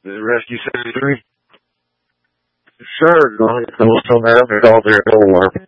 The Rescue 73? Sure, go ahead. I will tell them that all their alarm.